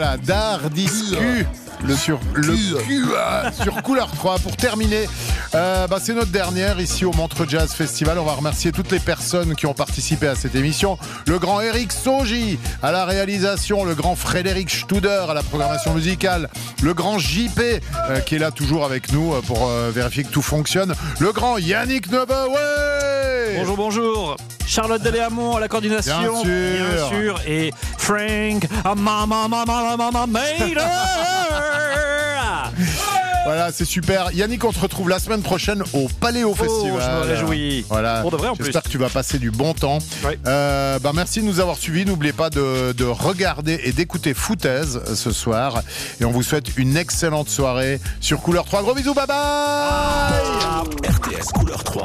La Dardiscu sur Couleur 3 pour terminer. C'est notre dernière ici au Montreux Jazz Festival. On va remercier toutes les personnes qui ont participé à cette émission. Le grand Eric Soji à la réalisation, le grand Frédéric Studer à la programmation musicale, le grand JP qui est là toujours avec nous pour vérifier que tout fonctionne, le grand Yannick Nebaway. Bonjour. Charlotte Deléamont à la coordination, bien sûr, et Frank Mader. Voilà, c'est super. Yannick, on se retrouve la semaine prochaine au Paléo Festival. Je me réjouis. Voilà. Pour de vrai, en J'espère que tu vas passer du bon temps. Ouais. Merci de nous avoir suivis. N'oubliez pas de regarder et d'écouter Foutaise ce soir. Et on vous souhaite une excellente soirée sur Couleur 3. Gros bisous, bye bye. RTS Couleur 3.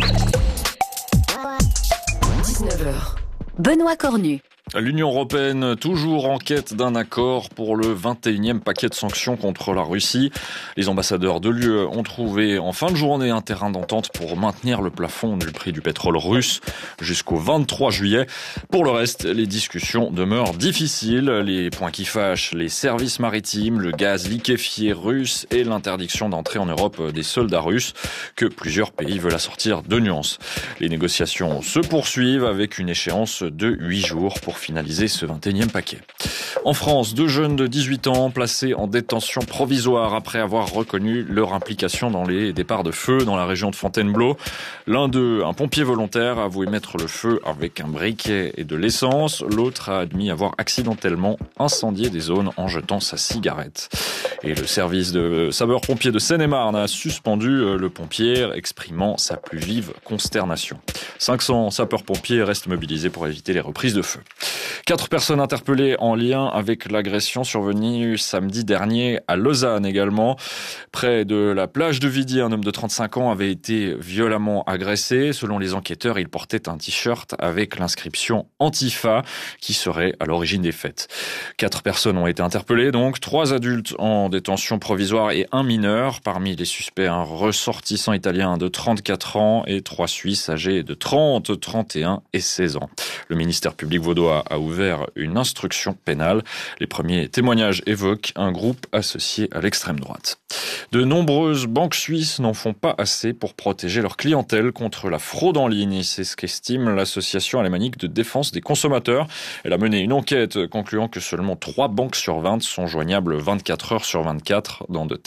19h. Benoît Cornu. L'Union européenne, toujours en quête d'un accord pour le 21e paquet de sanctions contre la Russie. Les ambassadeurs de l'UE ont trouvé en fin de journée un terrain d'entente pour maintenir le plafond du prix du pétrole russe jusqu'au 23 juillet. Pour le reste, les discussions demeurent difficiles. Les points qui fâchent, les services maritimes, le gaz liquéfié russe et l'interdiction d'entrer en Europe des soldats russes que plusieurs pays veulent assortir de nuances. Les négociations se poursuivent avec une échéance de 8 jours pour finaliser ce 21e paquet. En France, 2 jeunes de 18 ans placés en détention provisoire après avoir reconnu leur implication dans les départs de feu dans la région de Fontainebleau. L'un d'eux, un pompier volontaire, a avoué mettre le feu avec un briquet et de l'essence. L'autre a admis avoir accidentellement incendié des zones en jetant sa cigarette. Et le service de sapeurs-pompiers de Seine-et-Marne a suspendu le pompier, exprimant sa plus vive consternation. 500 sapeurs-pompiers restent mobilisés pour éviter les reprises de feu. 4 personnes interpellées en lien avec l'agression survenue samedi dernier à Lausanne également. Près de la plage de Vidier, un homme de 35 ans avait été violemment agressé. Selon les enquêteurs, il portait un t-shirt avec l'inscription Antifa qui serait à l'origine des faits. 4 personnes ont été interpellées, donc 3 adultes en détention provisoire et un mineur. Parmi les suspects, un ressortissant italien de 34 ans et 3 Suisses âgés de 30, 31 et 16 ans. Le ministère public vaudois a ouvert une instruction pénale. Les premiers témoignages évoquent un groupe associé à l'extrême droite. De nombreuses banques suisses n'en font pas assez pour protéger leur clientèle contre la fraude en ligne. C'est ce qu'estime l'association alémanique de défense des consommateurs. Elle a mené une enquête concluant que seulement 3 banques sur 20 sont joignables 24 heures sur 24 dans de